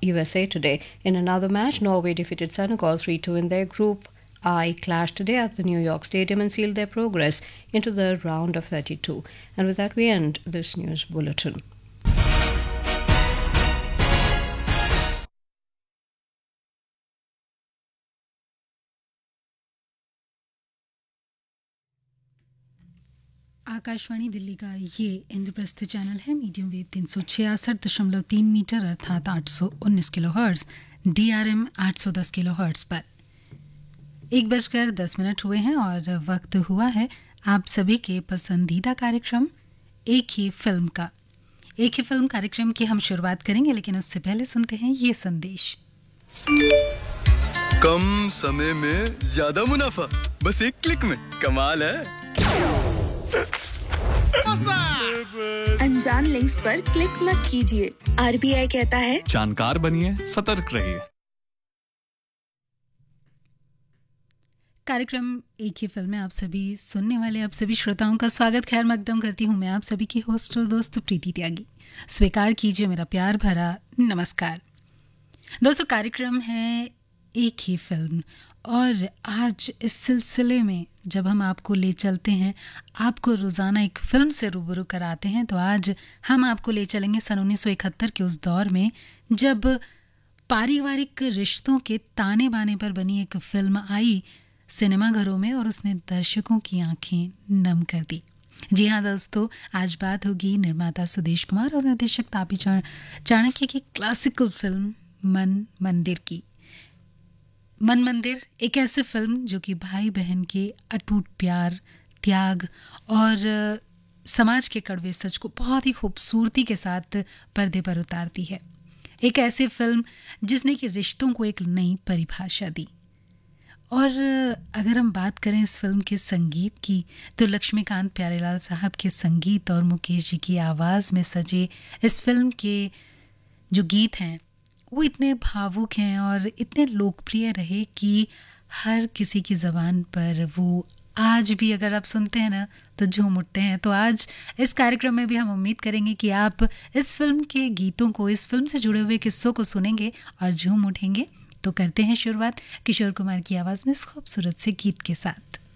USA today. In another match, Norway defeated Senegal 3-2 in their Group I clash today at the New York Stadium and sealed their progress into the round of 32. And with that, we end this news bulletin. Akashvani Delhi का ये Indraprastha channel है। Medium wave 366.3 metre अर्थात 819 kilohertz, DRM 810 kilohertz पर 1:10 हुए हैं और वक्त हुआ है आप सभी के पसंदीदा कार्यक्रम एक ही फिल्म का। एक ही फिल्म कार्यक्रम की हम शुरुआत करेंगे, लेकिन उससे पहले सुनते हैं ये संदेश। कम समय में ज्यादा मुनाफा, बस एक क्लिक में। कमाल है। अनजान लिंक्स पर क्लिक मत कीजिए। RBI कहता है जानकार बनिए, सतर्क रहिए। कार्यक्रम एक ही फिल्म में आप सभी सुनने वाले आप सभी श्रोताओं का स्वागत खैर मकदम करती हूँ मैं, आप सभी की होस्ट और दोस्त प्रीति त्यागी। स्वीकार कीजिए मेरा प्यार भरा नमस्कार। दोस्तों, कार्यक्रम है एक ही फिल्म और आज इस सिलसिले में जब हम आपको ले चलते हैं, आपको रोज़ाना एक फ़िल्म से रूबरू कराते हैं, तो आज हम आपको ले चलेंगे सन 1971 के उस दौर में जब पारिवारिक रिश्तों के ताने बाने पर बनी एक फ़िल्म आई सिनेमाघरों में और उसने दर्शकों की आंखें नम कर दी। जी हाँ दोस्तों, आज बात होगी निर्माता सुदेश कुमार और निर्देशक तापी चाणक्य की क्लासिकल फिल्म मन मंदिर की। मन मंदिर एक ऐसी फिल्म जो कि भाई बहन के अटूट प्यार, त्याग और समाज के कड़वे सच को बहुत ही खूबसूरती के साथ पर्दे पर उतारती है। एक ऐसी फिल्म जिसने कि रिश्तों को एक नई परिभाषा दी। और अगर हम बात करें इस फिल्म के संगीत की, तो लक्ष्मीकांत प्यारेलाल साहब के संगीत और मुकेश जी की आवाज़ में सजे इस फिल्म के जो गीत हैं वो इतने भावुक हैं और इतने लोकप्रिय रहे कि हर किसी की ज़बान पर वो आज भी अगर आप सुनते हैं ना तो झूम उठते हैं। तो आज इस कार्यक्रम में भी हम उम्मीद करेंगे कि आप इस फिल्म के गीतों को, इस फिल्म से जुड़े हुए किस्सों को सुनेंगे और झूम उठेंगे। तो करते हैं शुरुआत किशोर कुमार की आवाज़ में इस खूबसूरत से गीत के साथ।